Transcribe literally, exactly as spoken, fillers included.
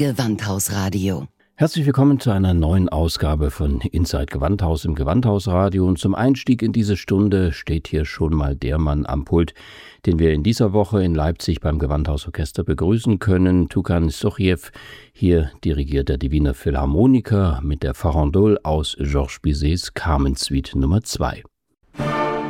Gewandhausradio. Herzlich willkommen zu einer neuen Ausgabe von Inside Gewandhaus im Gewandhausradio. Und zum Einstieg in diese Stunde steht hier schon mal der Mann am Pult, den wir in dieser Woche in Leipzig beim Gewandhausorchester begrüßen können. Tukan Sochiev. Hier dirigiert er die Wiener Philharmoniker mit der Farandole aus Georges Bizets Carmen Suite Nummer zwei.